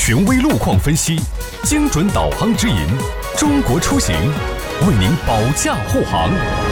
权威路况分析，精准导航指引，中国出行为您保驾护航。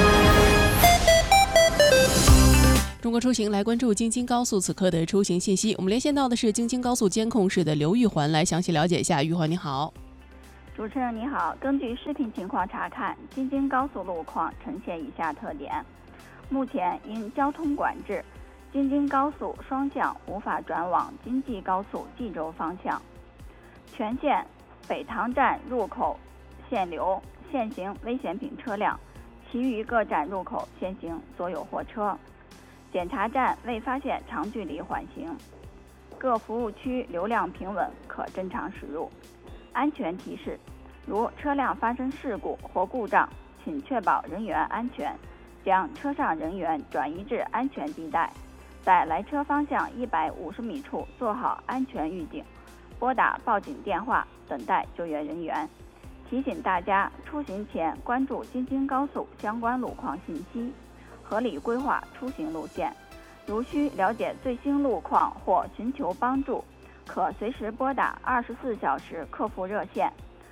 中国出行来关注京津高速此刻的出行信息。我们连线到的是京津高速监控室的刘玉环，来详细了解一下。玉环你好。 主持人你好，根据视频情况查看，京津高速路况呈现以下特点：目前因交通管制，京津高速双向无法转往京济高速冀州方向，全线北塘站入口限流，限行危险品车辆，其余各站入口限行所有货车。检查站未发现长距离缓行，各服务区流量平稳，可正常驶入。安全提示：如车辆发生事故或故障，请确保人员安全，将车上人员转移至安全地带，在来车方向150米处做好安全预警，拨打报警电话等待救援人员。提醒大家出行前关注京津高速相关路况信息，合理规划出行路线。如需了解最新路况或寻求帮助，可随时拨打24小时客服热线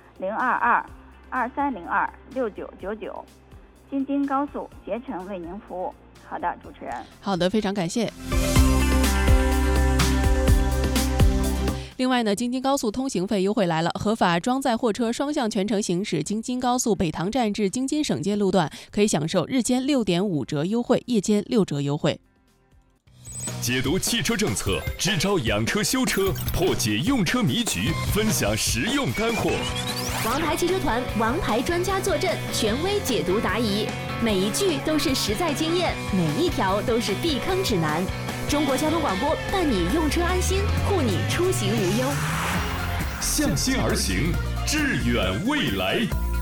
022-2302-6999。京津高速竭诚为您服务。好的，主持人。 好的，非常感谢。另外呢，京津高速通行费优惠来了，合法装载货车双向全程行驶京津高速北塘站至京津省界路段，可以享受日间6.5折优惠，夜间6折优惠。 解读汽车政策，支招养车修车，破解用车迷局，分享实用干货。 王牌汽车团王牌专家坐镇，权威解读答疑，每一句都是实在经验，每一条都是避坑指南。中国交通广播伴你用车安心，护你出行无忧。 向心而行，致远未来。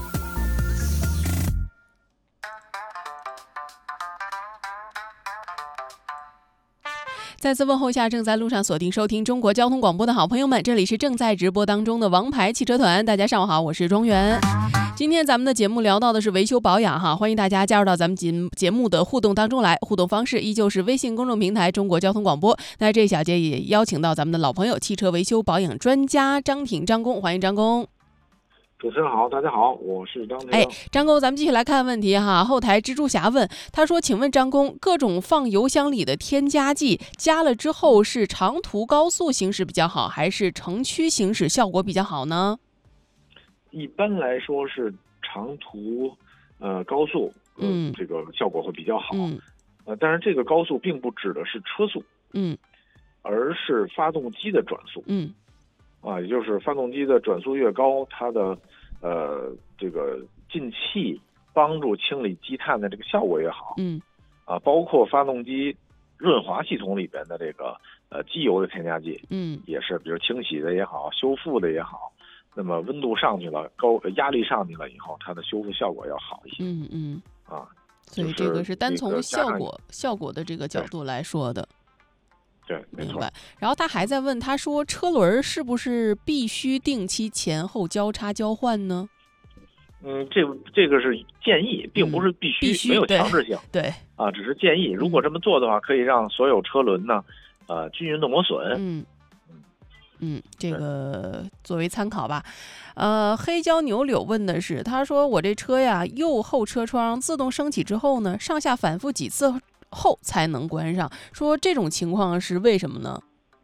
再次问候一下正在路上锁定收听中国交通广播的好朋友们，这里是正在直播当中的王牌汽车团，大家上午好，我是庄园。今天咱们的节目聊到的是维修保养哈，欢迎大家加入到咱们节目的互动当中来，互动方式依旧是微信公众平台中国交通广播。那这小节也邀请到咱们的老朋友汽车维修保养专家张挺张工，欢迎张工。 主持人好，大家好，我是张挺。 张工，咱们继续来看问题哈。后台蜘蛛侠问，他说：“请问张工，各种放油箱里的添加剂加了之后，是长途高速行驶比较好，还是城区行驶效果比较好呢？” 一般来说是长途高速，这个效果会比较好。但是这个高速并不指的是车速，而是发动机的转速。也就是发动机的转速越高，它的这个进气帮助清理积碳的这个效果越好。包括发动机润滑系统里边的这个机油的添加剂，也是比如清洗的也好，修复的也好，那么温度上去了，压力上去了以后，它的修复效果要好一些。 所以这个是单从效果的这个角度来说的。 对，没错。 明白。然后他还在问，他说车轮是不是必须定期前后交叉交换呢？ 这个是建议，并不是必须，没有强制性。 对只是建议。如果这么做的话，可以让所有车轮呢，均匀的磨损。 这个作为参考吧。黑椒牛柳问的是，他说我这车呀，右后车窗自动升起之后呢，上下反复几次后才能关上，说这种情况是为什么呢？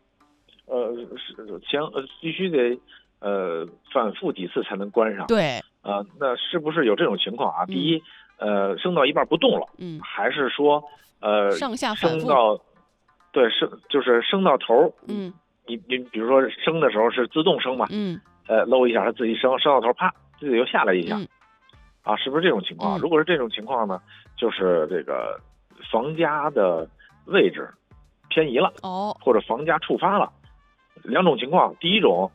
必须得反复几次才能关上。 对。 那是不是有这种情况啊？第一，升到一半不动了，还是说上下反复升到就是升到头，你比如说升的时候是自动升嘛，搂一下它自己升到头，啪自己又下来一下，是不是这种情况？如果是这种情况呢，就是这个防夹的位置偏移了，或者防夹触发了。两种情况，第一种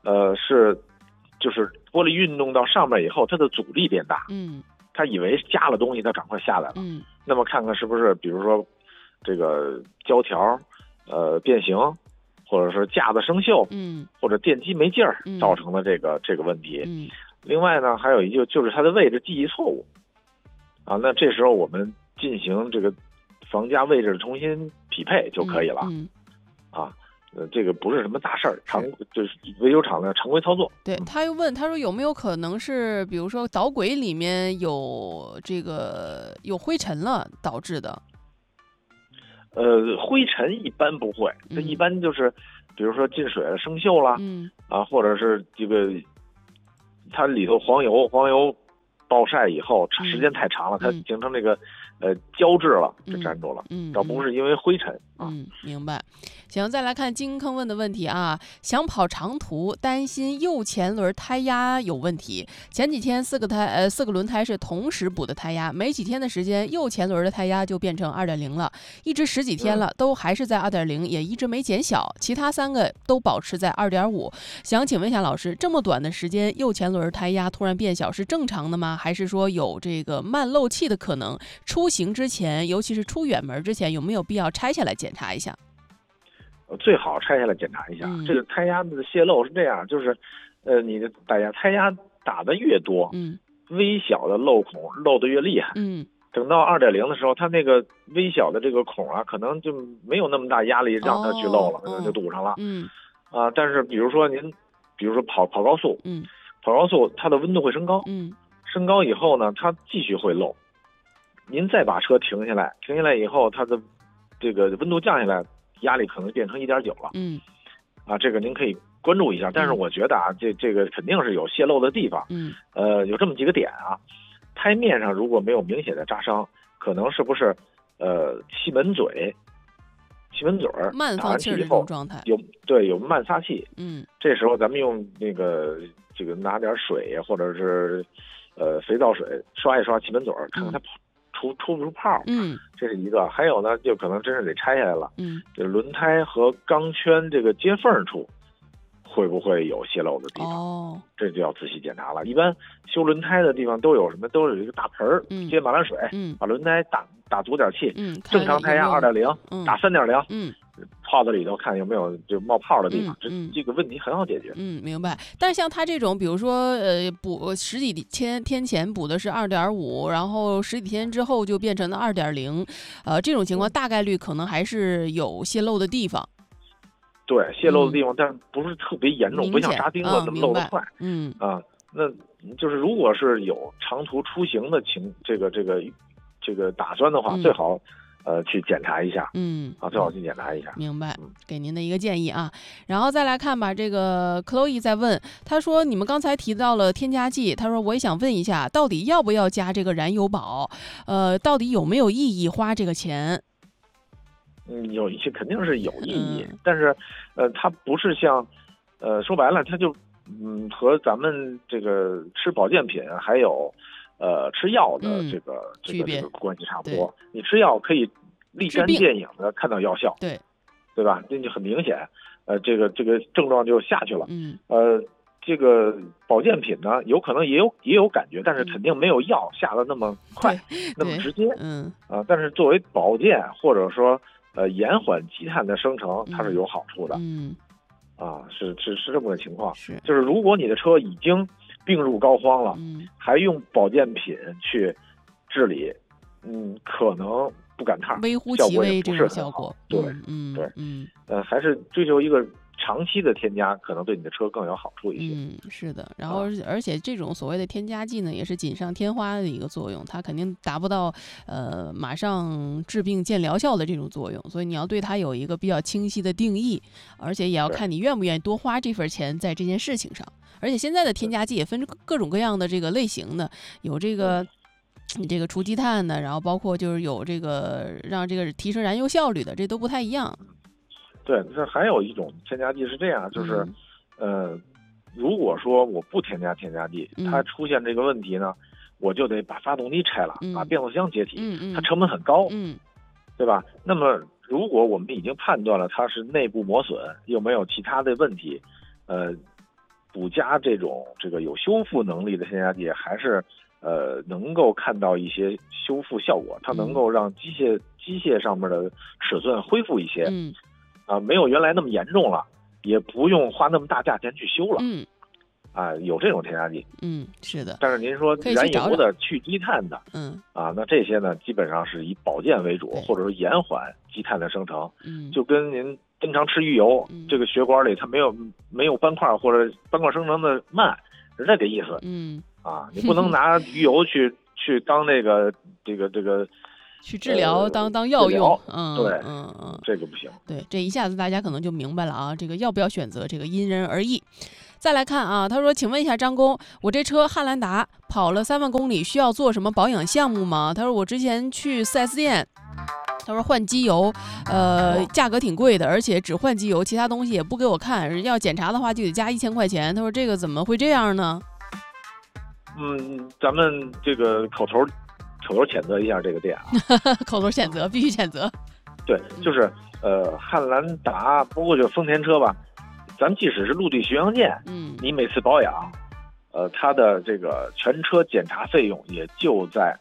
就是玻璃运动到上面以后，它的阻力变大，他以为加了东西，他赶快下来了，那么看看是不是比如说这个胶条变形，或者是架子生锈，或者电机没劲儿造成的这个问题。另外呢，还有就是它的位置记忆错误那这时候我们进行这个防夹位置的重新匹配就可以了。 这个不是什么大事儿，就是维修厂的常规操作。 对，他又问，他说有没有可能是，比如说导轨里面有灰尘了导致的？ 灰尘一般不会，它一般就是比如说进水了生锈了，或者是这个它里头黄油暴晒以后时间太长了，它形成这个胶质了，就粘住了，倒不是因为灰尘啊。 明白。行，再来看金坑问的问题啊，想跑长途，担心右前轮胎压有问题。前几天4个轮胎是同时补的胎压，没几天的时间，右前轮的胎压就变成 2.0 了，一直10几天了，都还是在 2.0，也一直没减小，其他3个都保持在 2.5。想请问一下老师，这么短的时间，右前轮胎压突然变小是正常的吗？还是说有这个慢漏气的可能？出行之前，尤其是出远门之前，有没有必要拆下来检查一下？ 最好拆下来检查一下。这个胎压的泄漏是这样，就是你的胎压打的越多，微小的漏孔漏得越厉害，等到 2.0 的时候，它那个微小的这个孔啊，可能就没有那么大压力让它去漏了，可能就堵上了。但是比如说跑高速，跑高速它的温度会升高，升高以后呢，它继续会漏。您再把车停下来以后，它的这个温度降下来，压力可能变成 1.9 了。这个您可以关注一下。但是我觉得啊，这个肯定是有泄漏的地方。有这么几个点啊，胎面上如果没有明显的扎伤，可能是不是气门嘴儿慢放气的这种状态， 有慢撒气。这时候咱们用这个拿点水或者是肥皂水刷一刷气门嘴儿，看看它出不出泡。这是一个。还有呢，就可能真是得拆下来了。这轮胎和钢圈这个接缝处会不会有泄漏的地方？这就要仔细检查了。一般修轮胎的地方都有什么？都有一个大盆儿，接马兰水，把轮胎打足点气。正常胎压 2.0，打 3.0，泡在里头看有没有就冒泡的地方。这个问题很好解决。 明白。但是像他这种，比如说补10几天前补的是 2.5，然后10几天之后就变成了 2.0，这种情况大概率可能还是有泄漏的地方。 对，泄漏的地方，但是不是特别严重，不像扎钉子那么漏得快。那就是如果是有长途出行的这个打算的话，最好去检查一下。最好去检查一下。 明白，给您的一个建议啊。然后再来看吧，这个 Chloe 在问，他说你们刚才提到了添加剂，他说我也想问一下，到底要不要加这个燃油宝？到底有没有意义花这个钱？ 有一些肯定是有意义，但是它不是像说白了，它就和咱们这个吃保健品还有吃药的这个关系差不多。你吃药可以立竿见影的看到药效，对吧？这就很明显，这个症状就下去了。这个保健品呢，有可能也有感觉，但是肯定没有药下的那么快，那么直接。但是作为保健或者说延缓积碳的生成，它是有好处的。是这么个情况。就是如果你的车已经病入膏肓了，还用保健品去治理，可能不赶趟， 微乎其微这种效果。 还是追求一个长期的添加，可能对你的车更有好处一些。 是的。然后而且这种所谓的添加剂呢，也是锦上添花的一个作用，它肯定达不到马上治病见疗效的这种作用，所以你要对它有一个比较清晰的定义，而且也要看你愿不愿意多花这份钱在这件事情上。而且现在的添加剂也分各种各样的这个类型的，有这个除积碳的，然后包括就是有这个让这个提升燃油效率的，这都不太一样。 对，这还有一种添加剂是这样，就是如果说我不添加添加剂，它出现这个问题呢，我就得把发动机拆了，把变速箱解体，它成本很高，对吧？那么如果我们已经判断了它是内部磨损，又没有其他的问题，补加这个有修复能力的添加剂，还是能够看到一些修复效果，它能够让机械上面的尺寸恢复一些。没有原来那么严重了，也不用花那么大价钱去修了。有这种添加剂。 是的。 但是您说燃油的、去积碳的，那这些呢，基本上是以保健为主，或者说延缓积碳的生成。就跟您经常吃鱼油，这个血管里它没有斑块或者斑块生成的慢，是这个意思。你不能拿鱼油去当这个去治疗当药用。 对，这个不行。 对，这一下子大家可能就明白了啊，这个要不要选择，这个因人而异。再来看啊，他说，请问一下张工，我这车汉兰达跑了3万公里，需要做什么保养项目吗？他说我之前去 4S 店，他说换机油，价格挺贵的，而且只换机油，其他东西也不给我看，要检查的话就得加1000块钱。他说这个怎么会这样呢？ 咱们这个口头谴责一下这个店啊。 口头谴责，必须谴责。 对，就是汉兰达，包括就丰田车吧，咱即使是陆地巡洋舰，你每次保养，它的这个全车检查费用也就在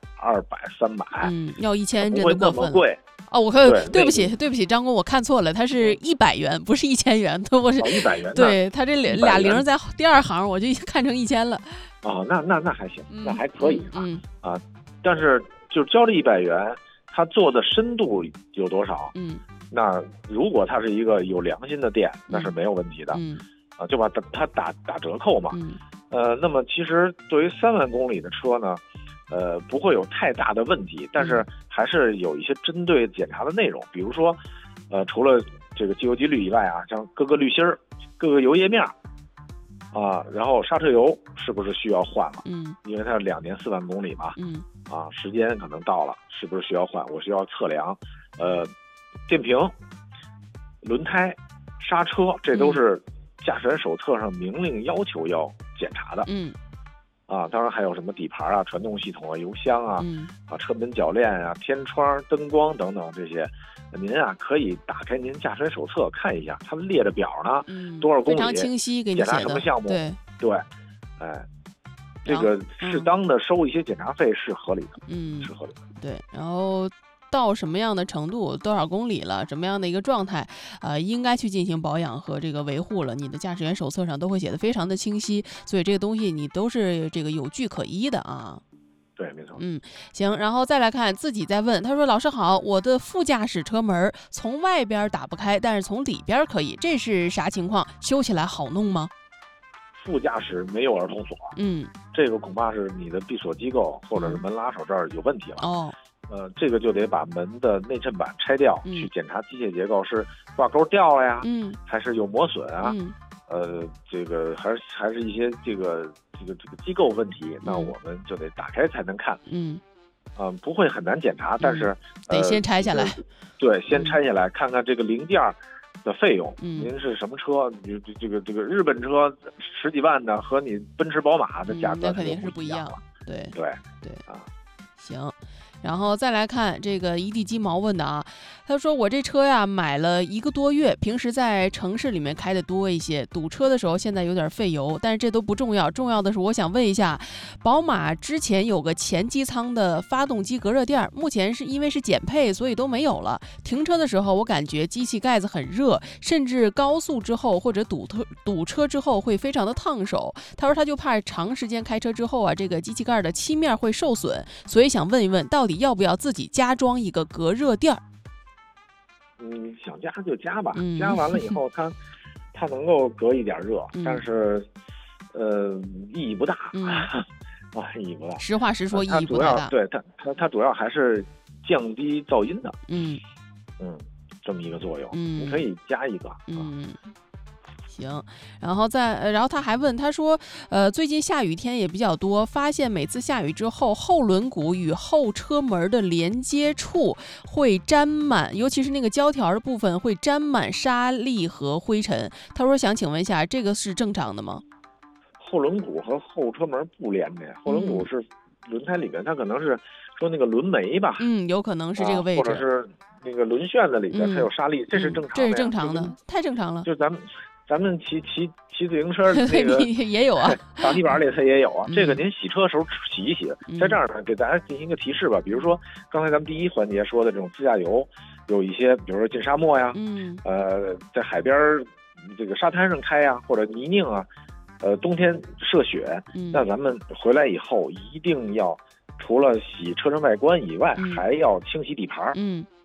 200、300， 要1000， 不会那么贵。 我看对不起，张工，我看错了，它是100元，不是1000元，我是 100元。 对，它这俩零在第2行，我就看成1000了。 那还行，那还可以啊。但是就交这100元，它做的深度有多少？那如果它是一个有良心的店，那是没有问题的。就把它打折扣嘛。那么其实对于3万公里的车呢，不会有太大的问题，但是还是有一些针对检查的内容，比如说，除了这个机油机滤以外啊，像各个滤芯儿、各个油液面啊，然后刹车油是不是需要换了？因为它是2年4万公里嘛。时间可能到了，是不是需要换？我需要测量，电瓶、轮胎、刹车，这都是驾驶员手册上明令要求要检查的。当然还有什么底盘啊、传动系统啊、油箱啊、车门铰链啊、天窗、灯光等等这些，您啊可以打开您驾驶员手册看一下，它列着表呢，多少公里， 非常清晰给你检查什么项目。对，这个适当的收一些检查费是合理的，是合理的。 对，然后到什么样的程度，多少公里了，什么样的一个状态，应该去进行保养和这个维护了，你的驾驶员手册上都会写得非常的清晰，所以这个东西你都是这个有据可依的啊。 对，没错。 行，然后再来看自己在问，他说老师好，我的副驾驶车门从外边打不开，但是从里边可以，这是啥情况？修起来好弄吗？ 副驾驶没有儿童锁，这个恐怕是你的闭锁机构或者是门拉手这儿有问题了。这个就得把门的内衬板拆掉，去检查机械结构是挂钩掉了呀，还是有磨损啊？这个还是一些这个机构问题，那我们就得打开才能看。不会很难检查，但是得先拆下来。 对，先拆下来看看这个零件的费用。您是什么车？这个日本车10几万的和你奔驰宝马的价格那肯定是不一样了。 对啊， 行。然后再来看这个一地鸡毛问的啊，他说我这车呀买了1个多月，平时在城市里面开的多一些，堵车的时候现在有点费油，但是这都不重要，重要的是我想问一下，宝马之前有个前机舱的发动机隔热垫，目前是因为是减配，所以都没有了。停车的时候我感觉机器盖子很热，甚至高速之后或者堵车之后会非常的烫手。他说他就怕长时间开车之后啊，这个机器盖的漆面会受损，所以想问一问，到底要不要自己加装一个隔热垫？ 想加就加吧，加完了以后它能够隔一点热，但是意义不大。意义不大。 实话实说，意义不太大。 对它主要还是降低噪音的。这么一个作用。你可以加一个。 行，然后他还问，他说，最近下雨天也比较多，发现每次下雨之后，后轮毂与后车门的连接处会沾满，尤其是那个胶条的部分会沾满沙粒和灰尘。他说想请问一下，这个是正常的吗？ 后轮毂和后车门不连着，后轮毂是轮胎里面，它可能是说那个轮眉吧， 有可能是这个位置， 或者是那个轮旋的里面它有沙粒，这是正常的。 这是正常的，太正常了。 就咱们骑自行车那个也有啊， 打地板里它也有啊。这个您洗车的时候洗一洗。在这儿呢，给大家进行一个提示吧。比如说刚才咱们第一环节说的这种自驾游，有一些比如说进沙漠呀，在海边这个沙滩上开呀，或者泥泞啊，冬天涉雪，那咱们回来以后一定要除了洗车身外观以外，还要清洗底盘。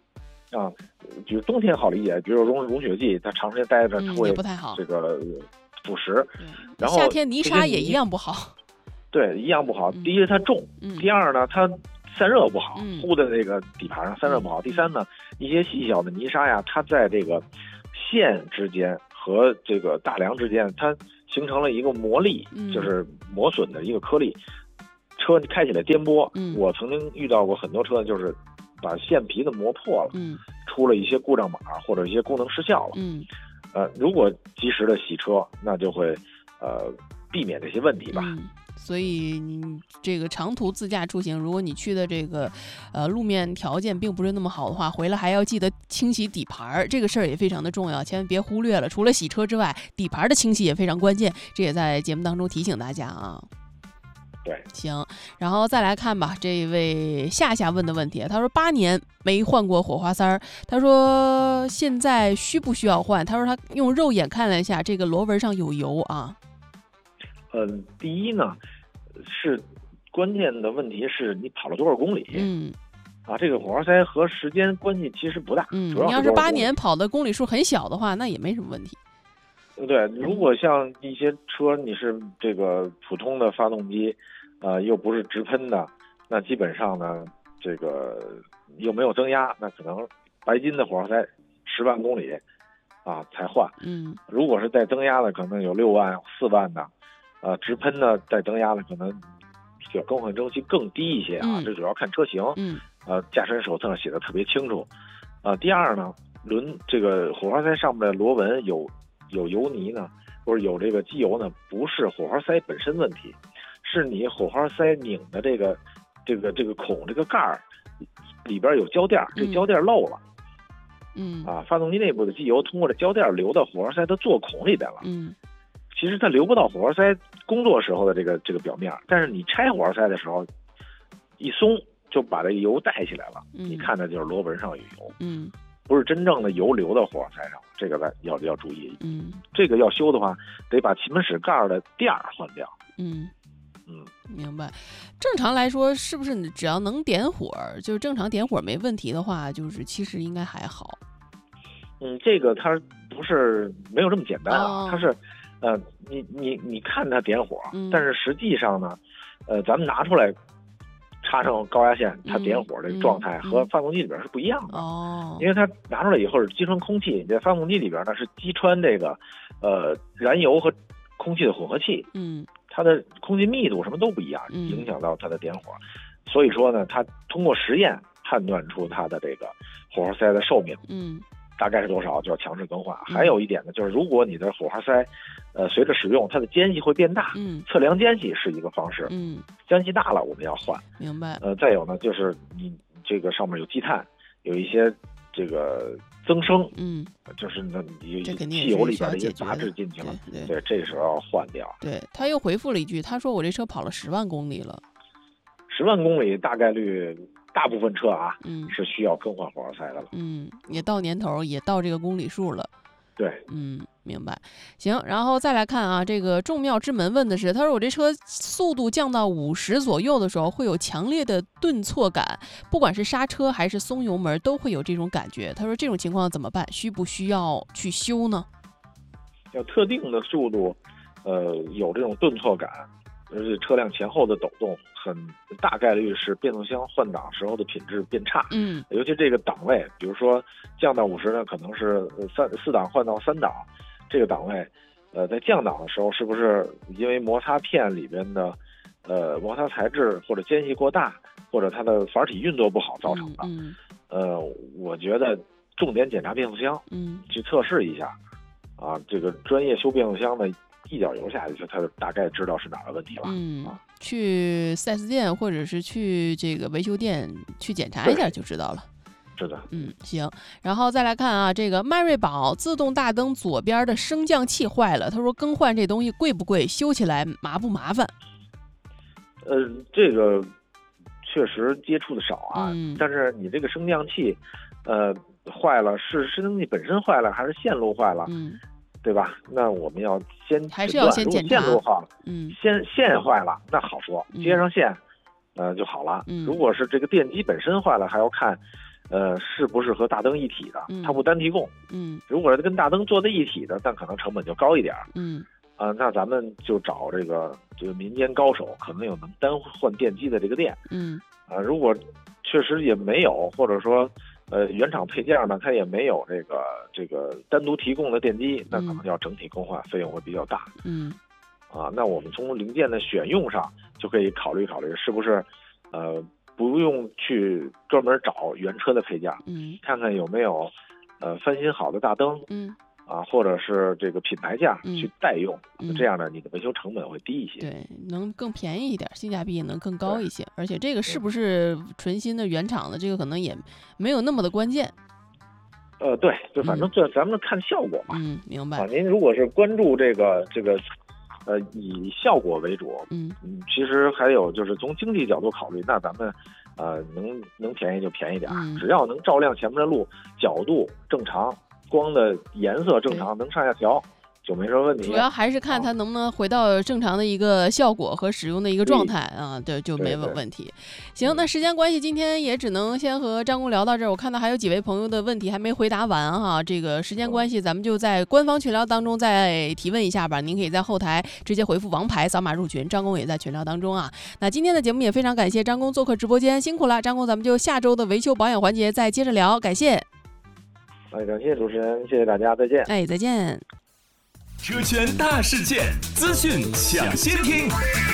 啊，比如冬天好理解，比如融雪剂，它长时间待着会不太好， 这个腐蚀。然后夏天泥沙也一样不好。 对，一样不好。第一是它重，第二呢它散热不好，糊在这个底盘上散热不好。第三呢，一些细小的泥沙呀，它在这个线之间和这个大梁之间，它形成了一个磨砺，就是磨损的一个颗粒。车开起来颠簸，我曾经遇到过很多车，就是把线皮子磨破了，出了一些故障码或者一些功能失效了。如果及时的洗车，那就会避免这些问题吧。 所以你这个长途自驾出行，如果你去的这个路面条件并不是那么好的话，回来还要记得清洗底盘，这个事儿也非常的重要，千万别忽略了。除了洗车之外，底盘的清洗也非常关键，这也在节目当中提醒大家啊。 对， 行，然后再来看吧，这位夏问的问题，他说8年没换过火花塞儿，他说现在需不需要换？他说他用肉眼看了一下，这个螺纹上有油啊。 第一呢，是关键的问题是你跑了多少公里。这个火花塞和时间关系其实不大。主要你要是8年跑的公里数很小的话，那也没什么问题。 对，如果像一些车你是这个普通的发动机，又不是直喷的，那基本上呢，这个又没有增压，那可能白金的火花塞10万公里才换。如果是带增压的，可能有6万、4万的。直喷呢带增压的可能这个更换周期更低一些这主要看车型。驾驶手册上写的特别清楚。第二呢，这个火花塞上面的螺纹有油泥呢，或者有这个机油呢，不是火花塞本身问题，是你火花塞拧的这个孔这个盖儿里边有胶垫，这胶垫漏了。发动机内部的机油通过这胶垫流到火花塞的座孔里边了。其实它流不到火花塞工作时候的这个表面，但是你拆火花塞的时候一松就把这个油带起来了。你看的就是螺纹上有油。不是真正的油流到火花塞上，这个要注意。这个要修的话，得把气门室盖的垫儿换掉。 明白。正常来说，是不是你只要能点火，就是正常点火没问题的话，就是其实应该还好。 这个它不是没有这么简单它是你看它点火，但是实际上呢，咱们拿出来插上高压线，它点火这个状态和发动机里边是不一样的。因为它拿出来以后是击穿空气，在发动机里边呢是击穿这个燃油和空气的混合气。它的空气密度什么都不一样，影响到它的点火。所以说呢，它通过实验判断出它的这个火花塞的寿命。大概是多少就要强制更换。还有一点呢，就是如果你的火花塞随着使用它的间隙会变大，测量间隙是一个方式。间隙大了我们要换。 明白。 再有呢，就是你这个上面有积碳，有一些这个增生，就是呢汽油里边的一些杂质进去了。对，这时候要换掉。 对，他又回复了一句，他说我这车跑了10万公里了。 10万公里大概率大部分车是需要更换火花塞的了。 也到年头，也到这个公里数了。 对， 明白。行，然后再来看这个众妙之门问的是，他说我这车速度降到50左右的时候，会有强烈的顿挫感，不管是刹车还是松油门，都会有这种感觉。他说这种情况怎么办？需不需要去修呢？ 要特定的速度，有这种顿挫感，而且车辆前后的抖动，很大概率是变速箱换挡时候的品质变差。尤其这个档位，比如说降到50呢，可能是4档换到3档，这个档位，在降档的时候，是不是因为摩擦片里边的摩擦材质或者间隙过大，或者它的阀体运作不好造成的？我觉得重点检查变速箱，去测试一下。这个专业修变速箱的，一脚油下去，他大概知道是哪个问题了。 去 4S 店或者是去这个维修店去检查一下就知道了。 是的。 行，然后再来看这个迈锐宝自动大灯左边的升降器坏了，他说更换这东西贵不贵？修起来麻不麻烦？ 这个确实接触的少但是你这个升降器，坏了，是升降器本身坏了，还是线路坏了？对吧？那我们要还是要先检查。 如果线路坏了，线坏了，那好说，接上线，就好了。如果是这个电机本身坏了，还要看是不是和大灯一体的？它不单提供。如果是跟大灯做在一体的，那可能成本就高一点。那咱们就找这个民间高手，可能有能单换电机的这个店。如果确实也没有，或者说原厂配件呢，它也没有这个单独提供的电机，那可能要整体更换，费用会比较大。那我们从零件的选用上就可以考虑考虑，是不是不用去专门找原车的配件，看看有没有翻新好的大灯，或者是这个品牌价去代用，这样呢，你的维修成本会低一些， 对，能更便宜一点，性价比也能更高一些。而且这个是不是纯新的原厂的，这个可能也没有那么的关键。 对，就反正咱们看效果嘛。 明白。 您如果是关注这个以效果为主，其实还有就是从经济角度考虑，那咱们能便宜就便宜点，只要能照亮前面的路，角度正常，光的颜色正常，能上下调就没什么问题。 主要还是看它能不能回到正常的一个效果和使用的一个状态啊，对，就没问题。行，那时间关系，今天也只能先和张工聊到这儿。我看到还有几位朋友的问题还没回答完哈，这个时间关系，咱们就在官方群聊当中再提问一下吧。您可以在后台直接回复王牌扫码入群，张工也在群聊当中啊。那今天的节目也非常感谢张工做客直播间，辛苦了，张工，咱们就下周的维修保养环节再接着聊，感谢。 感谢主持人，谢谢大家，再见。 再见。 车圈大事件，资讯抢先听。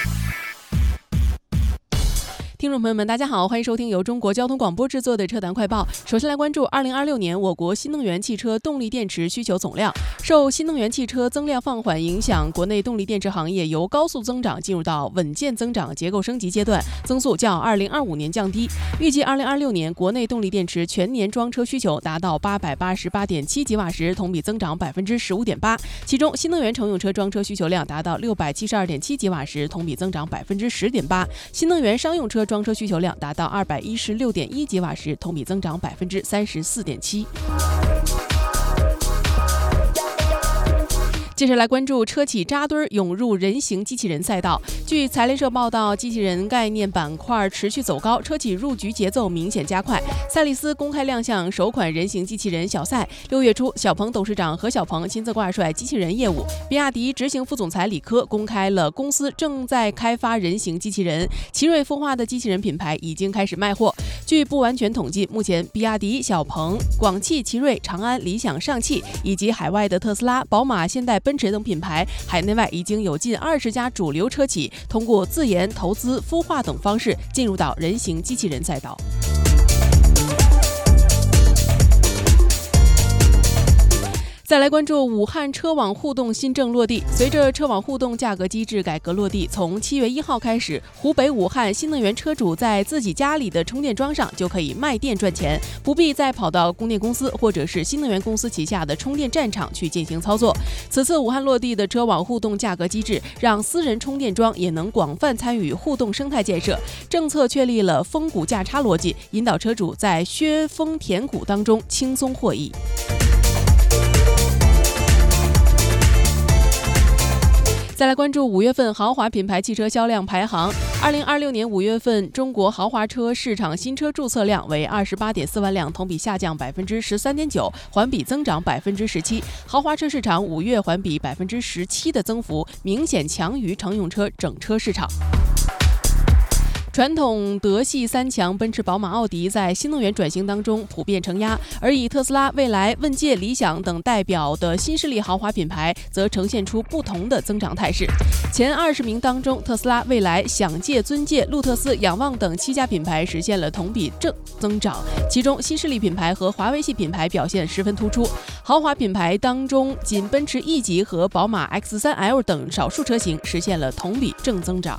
听众朋友们，大家好，欢迎收听由中国交通广播制作的车坛快报。首先来关注2026年我国新能源汽车动力电池需求总量。受新能源汽车增量放缓影响，国内动力电池行业由高速增长进入到稳健增长结构升级阶段，增速较2025年降低。预计2026年国内动力电池全年装车需求达到888.7吉瓦时，同比增长15.8%。其中新能源乘用车装车需求量达到672.7吉瓦时，同比增长10.8%。新能源商用车装车需求量达到216.1吉瓦时，同比增长34.7%。接着来关注车企扎堆涌入人形机器人赛道。据财联社报道，机器人概念板块持续走高，车企入局节奏明显加快。赛力斯公开亮相首款人形机器人小赛，6月初，小鹏董事长何小鹏亲自挂帅机器人业务。比亚迪执行副总裁李科公开了公司正在开发人形机器人，奇瑞孵化的机器人品牌已经开始卖货。据不完全统计，目前比亚迪、小鹏、广汽、奇瑞、长安、理想、上汽以及海外的特斯拉、宝马、现代、奔驰等品牌，海内外已经有近20家主流车企通过自研、投资、孵化等方式进入到人形机器人赛道。再来关注武汉车网互动新政落地。随着车网互动价格机制改革落地，从7月1号开始，湖北武汉新能源车主在自己家里的充电桩上就可以卖电赚钱，不必再跑到供电公司或者是新能源公司旗下的充电站场去进行操作。此次武汉落地的车网互动价格机制，让私人充电桩也能广泛参与互动生态建设。政策确立了风谷价差逻辑，引导车主在削峰填谷当中轻松获益。再来关注5月份豪华品牌汽车销量排行。2026年5月份，中国豪华车市场新车注册量为28.4万辆，同比下降13.9%，环比增长17%。豪华车市场5月环比17%的增幅，明显强于乘用车整车市场。传统德系三强奔驰、宝马、奥迪在新能源转型当中普遍承压，而以特斯拉、蔚来、问界、理想等代表的新势力豪华品牌则呈现出不同的增长态势。前20名当中，特斯拉、蔚来、享界、尊界、路特斯、仰望等7家品牌实现了同比正增长，其中新势力品牌和华为系品牌表现十分突出。豪华品牌当中，仅奔驰 E 级和宝马 X3L 等少数车型实现了同比正增长。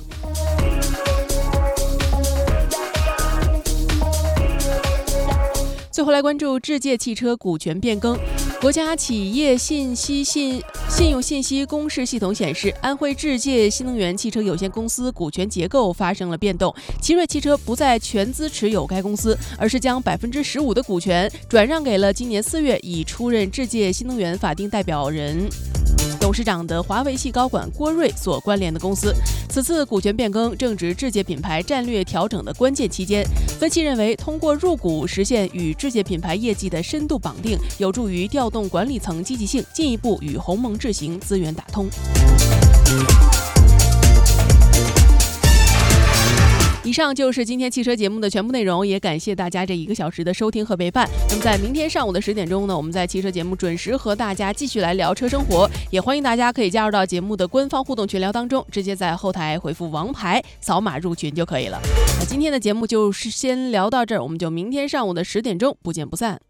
最后来关注智界汽车股权变更。国家企业信用信息公示系统显示，安徽智界新能源汽车有限公司股权结构发生了变动，奇瑞汽车不再全资持有该公司，而是将15%的股权转让给了今年4月已出任智界新能源法定代表人董事长的华为系高管郭瑞所关联的公司。此次股权变更正值智界品牌战略调整的关键期间。分析认为，通过入股实现与智界品牌业绩的深度绑定，有助于调动管理层积极性，进一步与鸿蒙智行资源打通。以上就是今天汽车节目的全部内容，也感谢大家这1个小时的收听和陪伴。那么在明天上午的10点钟呢，我们在汽车节目准时和大家继续来聊车生活，也欢迎大家可以加入到节目的官方互动群聊当中，直接在后台回复王牌扫码入群就可以了。那今天的节目就是先聊到这儿，我们就明天上午的10点钟不见不散。